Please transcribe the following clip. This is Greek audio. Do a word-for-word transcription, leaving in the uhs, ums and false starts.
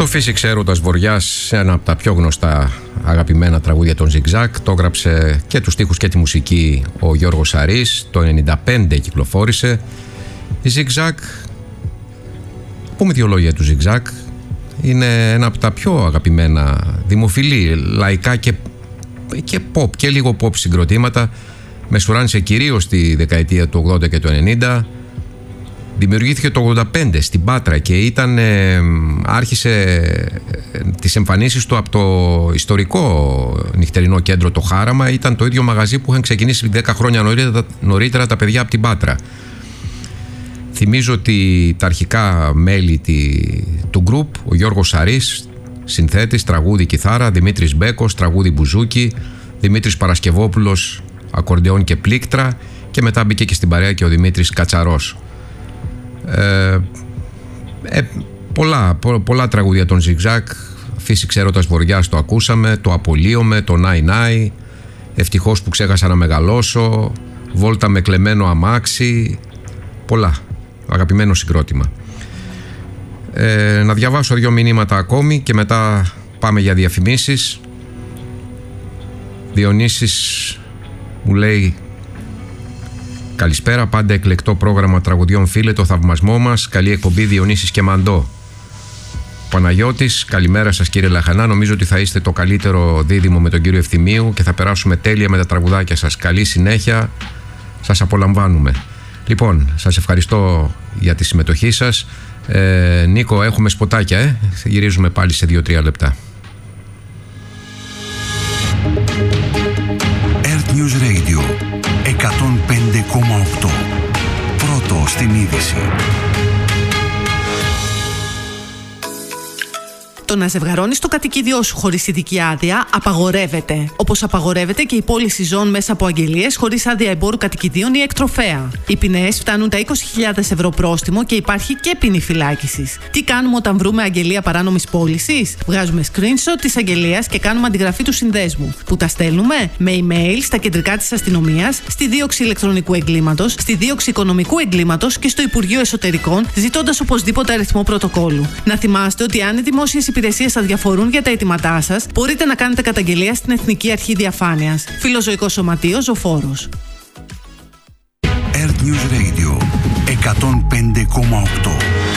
Φύσηξε έρωτας βοριάς, ένα από τα πιο γνωστά αγαπημένα τραγούδια των Zigzag. Το έγραψε και τους στίχους και τη μουσική ο Γιώργος Σαρής. Το ενενήντα πέντε κυκλοφόρησε. Η Zigzag, πούμε δύο λόγια του Zigzag. Είναι ένα από τα πιο αγαπημένα δημοφιλή λαϊκά και, και pop και λίγο pop συγκροτήματα. Μεσουράνησε κυρίως στη δεκαετία του ογδόντα και του ενενήντα. Δημιουργήθηκε το ογδόντα πέντε στην Πάτρα και ήταν, ε, άρχισε ε, τις εμφανίσεις του από το ιστορικό νυχτερινό κέντρο το Χάραμα. Ήταν το ίδιο μαγαζί που είχαν ξεκινήσει δέκα χρόνια νωρίτερα, νωρίτερα τα παιδιά από την Πάτρα. Θυμίζω ότι τα αρχικά μέλη τη, του γκρουπ, ο Γιώργος Σαρής, συνθέτης, τραγούδι κιθάρα, Δημήτρης Μπέκος, τραγούδι μπουζούκι, Δημήτρης Παρασκευόπουλος, ακορντεόν και πλήκτρα, και μετά μπήκε και στην παρέα και ο Δημήτρης Κατσαρός. Ε, ε, πολλά, πο, πολλά τραγούδια των Zigzag. Φύσηξε έρωτας βοριάς, το ακούσαμε. Το Απολύομαι, το Νάι Νάι, Ευτυχώς που ξέχασα να μεγαλώσω, Βόλτα με κλεμμένο αμάξι. Πολλά, αγαπημένο συγκρότημα. ε, Να διαβάσω δύο μηνύματα ακόμη και μετά πάμε για διαφημίσεις. Διονύσης μου λέει: καλησπέρα, πάντα εκλεκτό πρόγραμμα τραγουδιών, φίλε, το θαυμασμό μας. Καλή εκπομπή, Διονύσης και Μαντό. Παναγιώτης, καλημέρα σας κύριε Λαχανά. Νομίζω ότι θα είστε το καλύτερο δίδυμο με τον κύριο Ευθυμίου και θα περάσουμε τέλεια με τα τραγουδάκια σας. Καλή συνέχεια, σας απολαμβάνουμε. Λοιπόν, σας ευχαριστώ για τη συμμετοχή σας. ε, Νίκο, έχουμε σποτάκια, ε? Γυρίζουμε πάλι σε δύο τρία λεπτά. Earth News Radio εκατόν πέντε κόμμα οκτώ. Πρώτο στην είδηση. Το να ζευγαρώνεις το κατοικίδιό σου χωρίς ειδική άδεια απαγορεύεται. Όπως απαγορεύεται και η πώληση ζώων μέσα από αγγελίες χωρίς άδεια εμπόρου κατοικιδίων ή εκτροφέα. Οι ποινές φτάνουν τα είκοσι χιλιάδες ευρώ πρόστιμο και υπάρχει και ποινή φυλάκισης. Τι κάνουμε όταν βρούμε αγγελία παράνομης πώλησης? Βγάζουμε screenshot της αγγελίας και κάνουμε αντιγραφή του συνδέσμου. Που τα στέλνουμε με email στα κεντρικά της αστυνομίας, στη δίωξη ηλεκτρονικού εγκλήματος, στη δίωξη οικονομικού εγκλήματος και στο Υπουργείο Εσωτερικών, ζητώντας οπωσδήποτε αριθμό πρωτοκόλλου. Να θυμάστε ότι αν οι δημόσιες υπηρεσίες θα διαφορούν για τα αιτήματά σας, μπορείτε να κάνετε καταγγελία στην Εθνική Αρχή Διαφάνειας. Φιλοζωικό Σωματείο Ζωφόρος. Earth News Radio εκατόν πέντε κόμμα οκτώ.